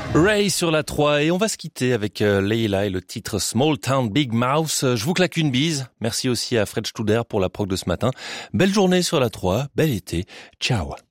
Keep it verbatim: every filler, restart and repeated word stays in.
Ray sur la trois et on va se quitter avec euh, Leila et le titre Small Town Big Mouse. Je vous claque une bise. Merci aussi à Fred Studer pour la prog de ce matin. Belle journée sur la trois, bel été. Ciao.